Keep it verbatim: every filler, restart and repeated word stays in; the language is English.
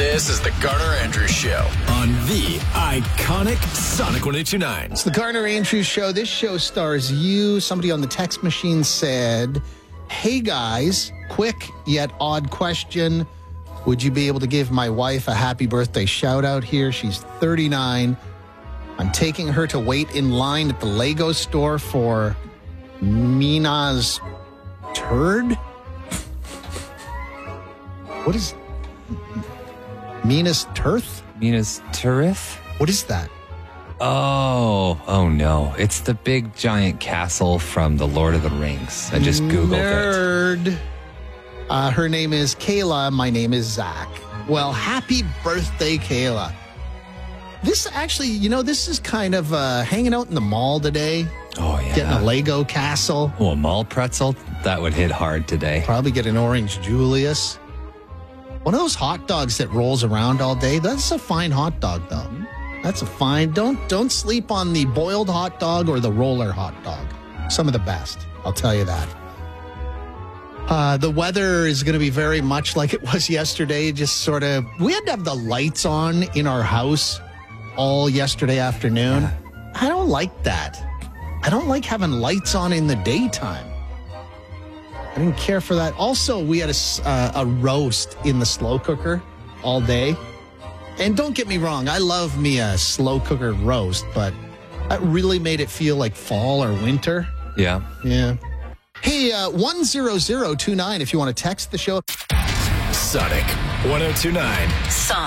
This is the Garner Andrews Show on the iconic Sonic one oh two nine. It's the Garner Andrews Show. This show stars you. Somebody on the text machine said, hey guys, quick yet odd question. Would you be able to give my wife a happy birthday shout out here? She's thirty-nine. I'm taking her to wait in line at the Lego store for Mina's turd? What is Mina's Turth? Mina's Turth? What is that? Oh, oh no. It's the big giant castle from The Lord of the Rings. I just Googled Nerd. it. Uh, her name is Kayla. My name is Zach. Well, happy birthday, Kayla. This actually, you know, this is kind of uh, hanging out in the mall today. Oh, yeah. Getting a Lego castle. Oh, a mall pretzel? That would hit hard today. Probably get an orange Julius. One of those hot dogs that rolls around all day. That's a fine hot dog, though. That's a fine. Don't don't sleep on the boiled hot dog or the roller hot dog. Some of the best. I'll tell you that. Uh, the weather is going to be very much like it was yesterday. Just sort of, we had to have the lights on in our house all yesterday afternoon. Yeah. I don't like that. I don't like having lights on in the daytime. I didn't care for that. Also, we had a, uh, a roast in the slow cooker all day. And don't get me wrong, I love me a slow cooker roast, but that really made it feel like fall or winter. Yeah. Yeah. Hey, uh, one zero zero two nine if you want to text the show. Sonic one oh two nine. Sonic.